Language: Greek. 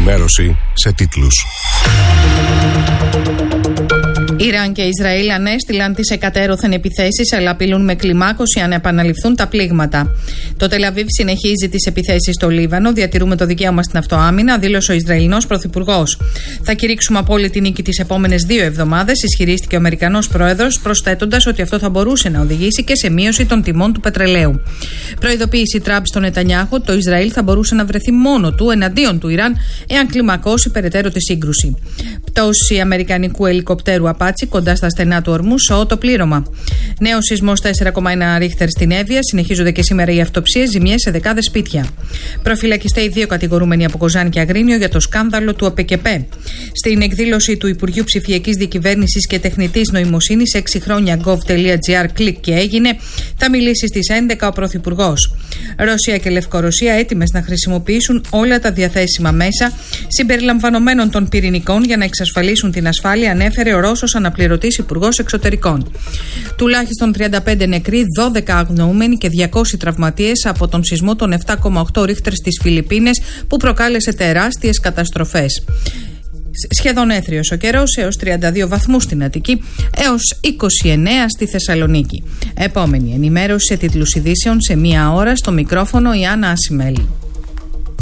Ενημέρωση σε τίτλους. Ιράν και Ισραήλ ανέστηλαν τις εκατέρωθεν επιθέσεις, αλλά απειλούν με κλιμάκωση αν επαναληφθούν τα πλήγματα. Το Τελαβίβ συνεχίζει τις επιθέσεις στο Λίβανο. Διατηρούμε το δικαίωμα στην αυτοάμυνα, δήλωσε ο Ισραηλινός πρωθυπουργός. Θα κηρύξουμε απόλυτη νίκη τις επόμενες 2 εβδομάδες, ισχυρίστηκε ο Αμερικανός πρόεδρος, προσθέτοντας ότι αυτό θα μπορούσε να οδηγήσει και σε μείωση των τιμών του πετρελαίου. Προειδοποίηση Τραμπ στον Νετανιάχου, το Ισραήλ θα μπορούσε να βρεθεί μόνο του εναντίον του Ιράν, εάν κλιμακώσει περαιτέρω τη σύγκρουση. Πτώση αμερικανικού ελικοπτέρου Απάτσι κοντά στα στενά του ορμού, σώω το πλήρωμα. Νέο σεισμός 4,1 ρίχτερ στην Εύβοια. Συνεχίζονται και σήμερα οι αυτοψίες, ζημιές σε δεκάδες σπίτια. Προφυλακιστέ οι 2 κατηγορούμενοι από Κοζάνη και Αγρίνιο για το σκάνδαλο του ΟΠΕΚΕΠΕ. Στην εκδήλωση του Υπουργείου Ψηφιακής Διακυβέρνησης και Τεχνητής Νοημοσύνης 6 χρόνια gov.gr κλικ και έγινε, θα μιλήσει στις 11 ο Πρωθυπουργός. Ρωσία και Λευκορωσία έτοιμες να χρησιμοποιήσουν όλα τα διαθέσιμα μέσα, συμπεριλαμβανομένων των πυρηνικών, για να εξασφαλίσουν την ασφάλεια, ανέφερε ο Ρώσος αναπληρωτής Υπουργός Εξωτερικών. Τουλάχιστον 35 νεκροί, 12 αγνοούμενοι και 200 τραυματίες από τον σεισμό των 7,8 ρίχτερ στις Φιλιππίνες, που προκάλεσε τεράστιες καταστροφές. Σχεδόν έθριος ο καιρός, έως 32 βαθμούς στην Αττική, έως 29 στη Θεσσαλονίκη. Επόμενη ενημέρωση σε τίτλους ειδήσεων σε 1 ώρα, στο μικρόφωνο η Άννα Ασημέλη.